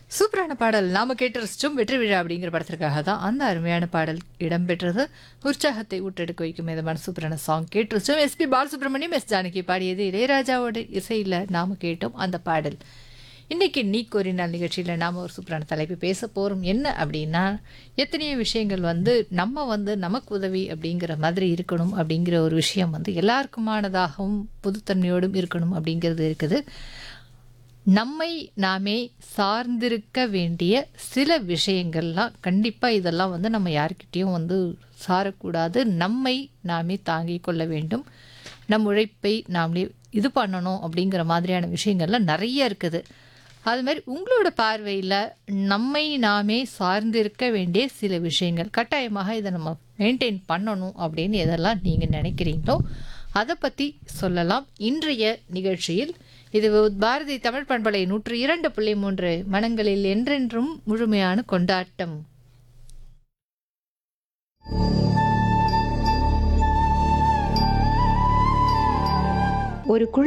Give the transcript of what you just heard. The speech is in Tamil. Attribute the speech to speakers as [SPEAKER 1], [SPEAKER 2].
[SPEAKER 1] சூப்பரான பாடல் நாம கேட்டு ரசிச்சோம். வெற்றி விழா அப்படிங்கிற படத்திற்காக தான் அந்த அருமையான பாடல் இடம்பெற்றது. உற்சாகத்தை ஊட்டெடுக்க வைக்கும் விதமான சூப்பரான சாங் கேட்டு ரசிச்சோம். எஸ்பி பாலசுப்ரமணியம், எஸ் ஜானகி பாடியது இளையராஜாவோட இசையில் நாம கேட்டோம் அந்த பாடல். இன்னைக்கு நீ கோரினால் நிகழ்ச்சியில் நாம் ஒரு சூப்பரான தலைப்பு பேச போகிறோம். என்ன அப்படின்னா, எத்தனையோ விஷயங்கள் நமக்கு உதவி அப்படிங்கிற மாதிரி இருக்கணும் அப்படிங்கிற ஒரு விஷயம் எல்லாருக்குமானதாகவும் பொதுத்தன்மையோடும் இருக்கணும் அப்படிங்கிறது இருக்குது. நம்மை நாமே சார்ந்திருக்க வேண்டிய சில விஷயங்கள்லாம் கண்டிப்பாக இதெல்லாம் நம்ம யார்கிட்டேயும் சாரக்கூடாது. நம்மை நாமே தாங்கிக் கொள்ள வேண்டும். நம் உழைப்பை நாமளே இது பண்ணணும் அப்படிங்கிற மாதிரியான விஷயங்கள்லாம் நிறைய இருக்குது. அது மாதிரி உங்களோட பார்வையில் நம்மை நாமே சார்ந்திருக்க வேண்டிய சில விஷயங்கள் கட்டாயமாக இதை நம்ம மெயின்டைன் பண்ணணும் அப்படின்னு எதெல்லாம் நீங்கள் நினைக்கிறீங்களோ அதை பற்றி சொல்லலாம் இன்றைய நிகழ்ச்சியில். இது பாரதி தமிழ் பண்பலை 102.3 மனங்களில் என்றென்றும் முழுமையான கொண்டாட்டம்.
[SPEAKER 2] ஒரு